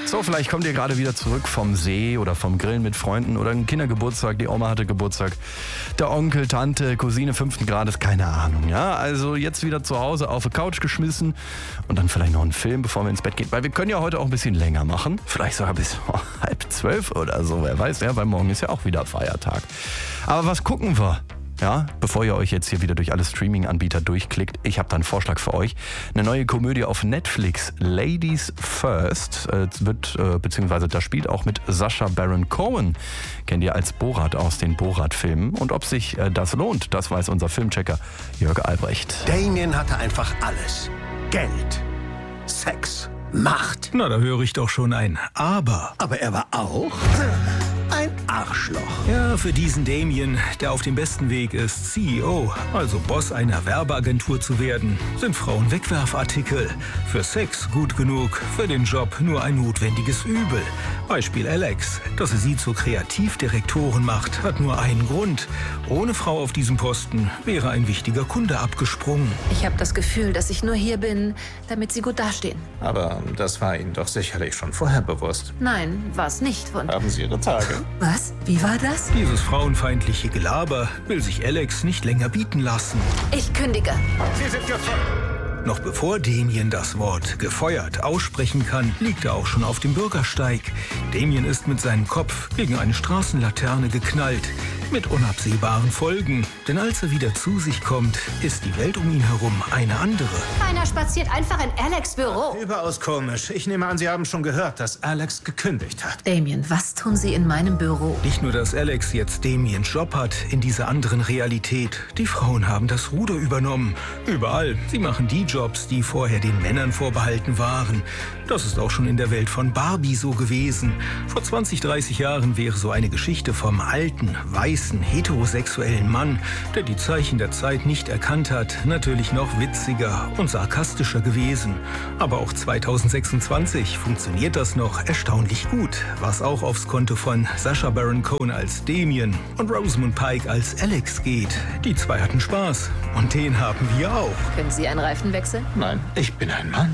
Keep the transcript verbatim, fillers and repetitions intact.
So, vielleicht kommt ihr gerade wieder zurück vom See oder vom Grillen mit Freunden oder ein Kindergeburtstag, die Oma hatte Geburtstag, der Onkel, Tante, Cousine fünften Grades, keine Ahnung, ja. Also jetzt wieder zu Hause auf die Couch geschmissen und dann vielleicht noch einen Film, bevor wir ins Bett gehen, weil wir können ja heute auch ein bisschen länger machen, vielleicht sogar bis oh, halb zwölf oder so, wer weiß, ja, weil morgen ist ja auch wieder Feiertag. Aber was gucken wir? Ja, bevor ihr euch jetzt hier wieder durch alle Streaming-Anbieter durchklickt, ich habe da einen Vorschlag für euch. Eine neue Komödie auf Netflix, Ladies First, äh, wird, äh, beziehungsweise da spielt auch mit Sacha Baron Cohen. Kennt ihr als Borat aus den Borat-Filmen. Und ob sich äh, das lohnt, das weiß unser Filmchecker Jörg Albrecht. Damien hatte einfach alles. Geld, Sex, Macht. Na, da höre ich doch schon ein Aber. Aber er war auch ein Arschloch. Ja, für diesen Damien, der auf dem besten Weg ist, C E O, also Boss einer Werbeagentur zu werden, sind Frauen Wegwerfartikel. Für Sex gut genug, für den Job nur ein notwendiges Übel. Beispiel Alex. Dass er sie zur Kreativdirektorin macht, hat nur einen Grund. Ohne Frau auf diesem Posten wäre ein wichtiger Kunde abgesprungen. Ich habe das Gefühl, dass ich nur hier bin, damit sie gut dastehen. Aber das war Ihnen doch sicherlich schon vorher bewusst. Nein, war es nicht. Und Haben Sie Ihre Tage? was? Wie war das? Dieses frauenfeindliche Gelaber will sich Alex nicht länger bieten lassen. Ich kündige. Sie sind gefeuert. Noch bevor Damien das Wort gefeuert aussprechen kann, liegt er auch schon auf dem Bürgersteig. Damien ist mit seinem Kopf gegen eine Straßenlaterne geknallt. Mit unabsehbaren Folgen. Denn als er wieder zu sich kommt, ist die Welt um ihn herum eine andere. Einer spaziert einfach in Alex' Büro. Überaus komisch. Ich nehme an, Sie haben schon gehört, dass Alex gekündigt hat. Damien, was tun Sie in meinem Büro? Nicht nur, dass Alex jetzt Damiens Job hat in dieser anderen Realität. Die Frauen haben das Ruder übernommen. Überall. Sie machen die Jobs, die vorher den Männern vorbehalten waren. Das ist auch schon in der Welt von Barbie so gewesen. Vor zwanzig, dreißig Jahren wäre so eine Geschichte vom alten, weißen, heterosexuellen Mann, der die Zeichen der Zeit nicht erkannt hat, natürlich noch witziger und sarkastischer gewesen. Aber auch zweitausendsechsundzwanzig funktioniert das noch erstaunlich gut, was auch aufs Konto von Sacha Baron Cohen als Damien und Rosamund Pike als Alex geht. Die zwei hatten Spaß und den haben wir auch. Können Sie einen Reifen wechseln? Nein, ich bin ein Mann.